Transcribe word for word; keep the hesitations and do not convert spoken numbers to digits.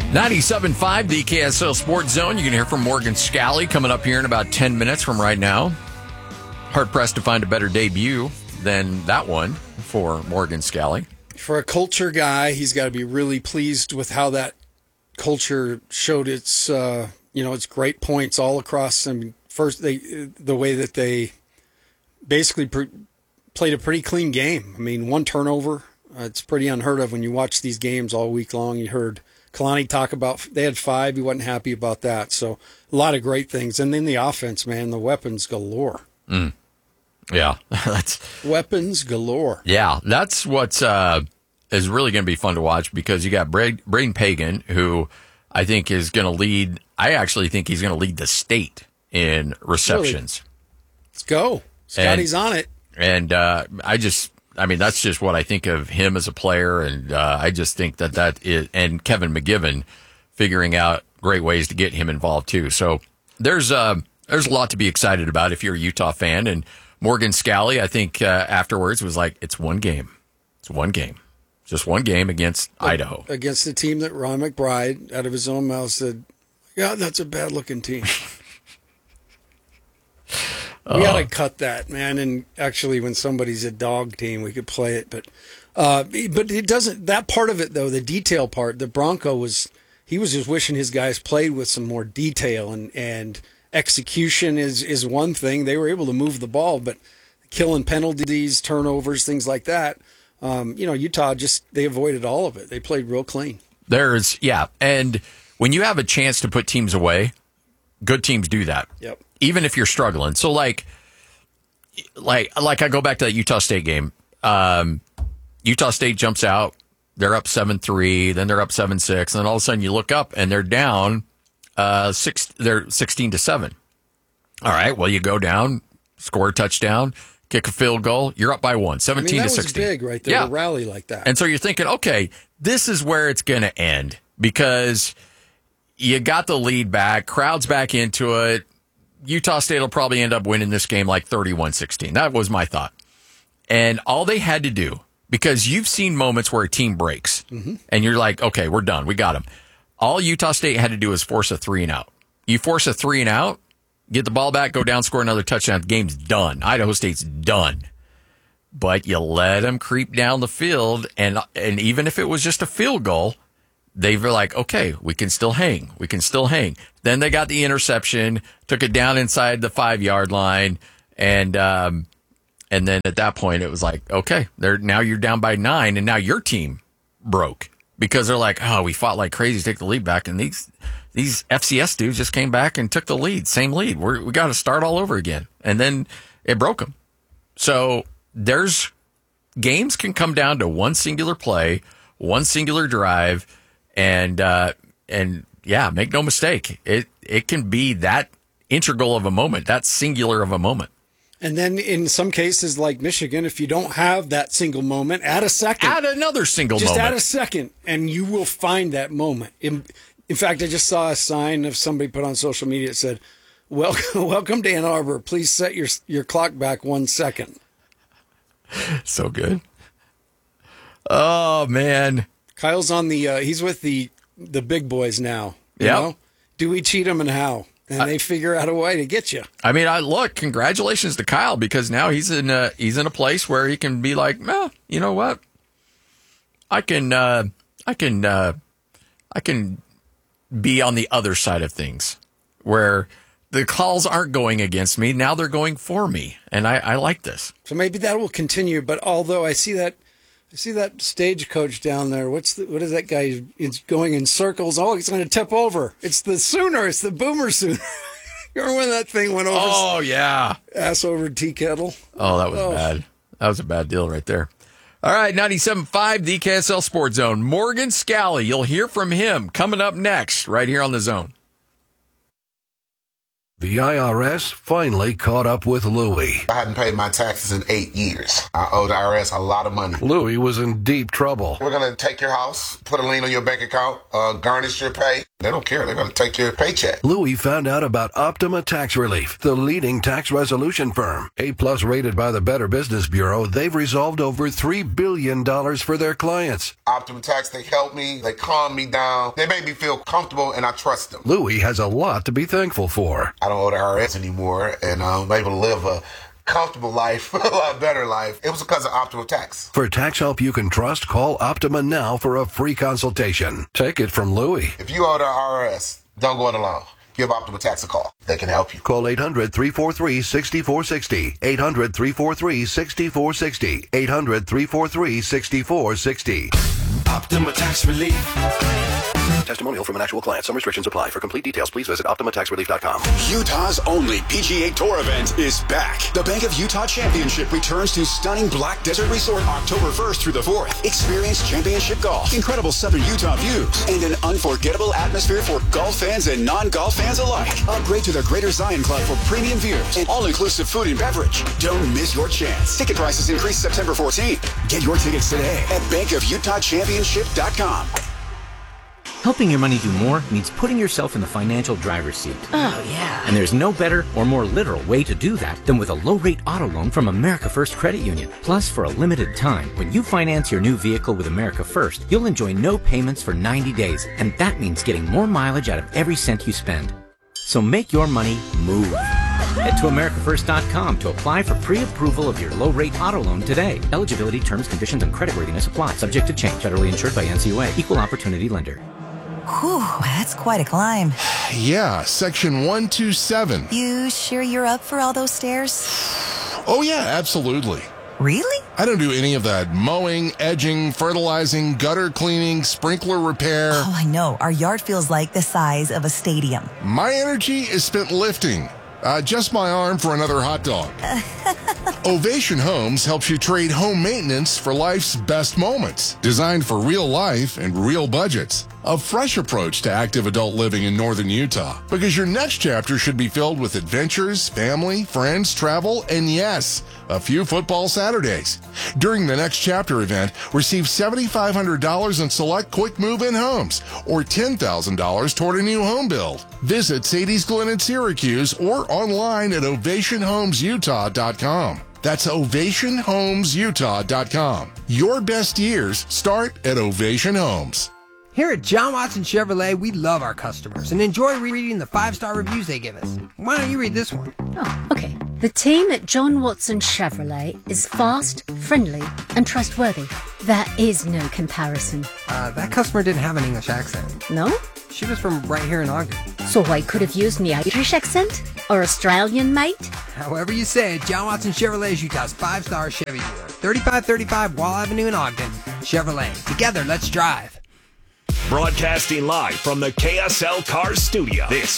ninety-seven point five, the K S L Sports Zone. You can hear from Morgan Scally coming up here in about ten minutes from right now. Hard-pressed to find a better debut than that one for Morgan Scally. For a culture guy, he's got to be really pleased with how that culture showed its, uh, you know, its great points all across. I mean, first, they the way that they basically pre- played a pretty clean game. I mean, one turnover. Uh, it's pretty unheard of when you watch these games all week long. You heard Kalani talk about they had five. He wasn't happy about that. So a lot of great things. And then the offense, man, the weapons galore. Mm. Yeah, that's weapons galore. Yeah, that's what uh, is really going to be fun to watch because you got Brad, Braden Pagan, who I think is going to lead. I actually think he's going to lead the state in receptions. Really? Let's go. Scotty's and, on it. And uh, I just, I mean, that's just what I think of him as a player. And uh, I just think that that is, and Kevin McGivern figuring out great ways to get him involved too. So there's, uh, there's a lot to be excited about if you're a Utah fan. And Morgan Scally, I think, uh, afterwards was like, it's one game. It's one game. Just one game against Idaho. Against the team that Ron McBride, out of his own mouth, said, yeah, that's a bad-looking team. We got to cut that, man. And actually, when somebody's a dog team, we could play it. But uh, but it doesn't, that part of it, though, the detail part, the Bronco was, he was just wishing his guys played with some more detail and, and execution is, is one thing. They were able to move the ball, but killing penalties, turnovers, things like that. Um, you know, Utah just, they avoided all of it. They played real clean. There's, yeah. And when you have a chance to put teams away, good teams do that. Yep. Even if you're struggling. So like, like, like I go back to that Utah State game. Um, Utah State jumps out. They're up seven three. Then they're up seven six. And then all of a sudden you look up and they're down, uh, six, they're sixteen to seven. All right. Well, you go down, score a touchdown, kick a field goal. You're up by one, seventeen I mean, that to sixteen. was big right there, yeah. to rally like that. And so you're thinking, okay, this is where it's going to end because you got the lead back, crowd's back into it. Utah State will probably end up winning this game like thirty-one sixteen. That was my thought. And all they had to do, because you've seen moments where a team breaks mm-hmm. and you're like, okay, we're done. We got them. All Utah State had to do is force a three and out. You force a three and out, get the ball back, go down, score another touchdown. The game's done. Idaho State's done. But you let them creep down the field, and and even if it was just a field goal, they were like, okay, we can still hang. We can still hang. Then they got the interception, took it down inside the five-yard line, and um, and then at that point it was like, okay, they're now you're down by nine, and now your team broke because they're like, oh, we fought like crazy to take the lead back, and these these F C S dudes just came back and took the lead, same lead. We're, we got to start all over again, and then it broke them. So there's games can come down to one singular play, one singular drive. And, uh, and yeah, make no mistake. It, it can be that integral of a moment, that singular of a moment. And then in some cases like Michigan, if you don't have that single moment, add a second. Add another single just moment. Just add a second and you will find that moment. In, in fact, I just saw a sign of somebody put on social media that said, welcome, welcome to Ann Arbor. Please set your, your clock back one second. So good. Oh man. Kyle's on the, uh, he's with the, the big boys now. You yep. know? Do we cheat them and how? And I, they figure out a way to get you. I mean, I look, congratulations to Kyle because now he's in a, he's in a place where he can be like, well, you know what? I can, uh, I can, uh, I can be on the other side of things where the calls aren't going against me. Now they're going for me. And I, I like this. So maybe that will continue. But although I see that, I see that stagecoach down there. What's the, what is that guy? It's going in circles. Oh, it's going to tip over. It's the Sooner. It's the Boomer Sooner. You remember when that thing went over? Oh, yeah. Ass over tea kettle. Oh, that was oh. bad. That was a bad deal right there. All right, ninety-seven point five, the K S L Sports Zone. Morgan Scally, you'll hear from him coming up next right here on The Zone. The I R S finally caught up with Louie. I hadn't paid my taxes in eight years. I owed the I R S a lot of money. Louie was in deep trouble. We're going to take your house, put a lien on your bank account, uh, garnish your pay. They don't care. They're going to take your paycheck. Louis found out about Optima Tax Relief, the leading tax resolution firm. A-plus rated by the Better Business Bureau, they've resolved over three billion dollars for their clients. Optima Tax, they help me. They calm me down. They make me feel comfortable, and I trust them. Louis has a lot to be thankful for. I don't owe the I R S anymore, and I'm able to live a comfortable life, a lot better life. It was because of Optima Tax. For tax help you can trust, call Optima now for a free consultation. Take it from Louis. If you owe the I R S, don't go it alone. Give Optima Tax a call. They can help you. Call eight hundred, three four three, six four six zero. eight hundred, three four three, six four six zero. eight hundred, three four three, six four six zero. Optima Tax Relief. Testimonial from an actual client. Some restrictions apply. For complete details, please visit Optima Tax Relief dot com. Utah's only P G A Tour event is back. The Bank of Utah Championship returns to stunning Black Desert Resort October first through the fourth. Experience championship golf, incredible southern Utah views, and an unforgettable atmosphere for golf fans and non-golf fans alike. Upgrade to the Greater Zion Club for premium views and all-inclusive food and beverage. Don't miss your chance. Ticket prices increase September fourteenth. Get your tickets today at bank of utah championship dot com. Helping your money do more means putting yourself in the financial driver's seat. Oh, yeah. And there's no better or more literal way to do that than with a low-rate auto loan from America First Credit Union. Plus, for a limited time, when you finance your new vehicle with America First, you'll enjoy no payments for ninety days, and that means getting more mileage out of every cent you spend. So make your money move. Head to america first dot com to apply for pre-approval of your low-rate auto loan today. Eligibility, terms, conditions, and creditworthiness apply. Subject to change. Federally insured by N C U A. Equal opportunity lender. Whew, that's quite a climb. Yeah, section one two seven. You sure you're up for all those stairs? Oh, yeah, absolutely. Really? I don't do any of that mowing, edging, fertilizing, gutter cleaning, sprinkler repair. Oh, I know. Our yard feels like the size of a stadium. My energy is spent lifting. Uh, just my arm for another hot dog. Ovation Homes helps you trade home maintenance for life's best moments. Designed for real life and real budgets. A fresh approach to active adult living in northern Utah. Because your next chapter should be filled with adventures, family, friends, travel, and yes, a few football Saturdays. During the Next Chapter event, receive seven thousand five hundred dollars in select quick move-in homes or ten thousand dollars toward a new home build. Visit Sadie's Glen in Syracuse or online at ovation homes utah dot com. That's ovation homes utah dot com. Your best years start at Ovation Homes. Here at John Watson Chevrolet, we love our customers and enjoy reading the five-star reviews they give us. Why don't you read this one? Oh, okay. The team at John Watson Chevrolet is fast, friendly, and trustworthy. There is no comparison. Uh, that customer didn't have an English accent. No? She was from right here in Ogden. So I could have used my Irish accent? Or Australian, mate? However you say it, John Watson Chevrolet is Utah's five-star Chevy dealer. thirty-five thirty-five Wall Avenue in Ogden. Chevrolet. Together, let's drive. Broadcasting live from the K S L Cars studio. This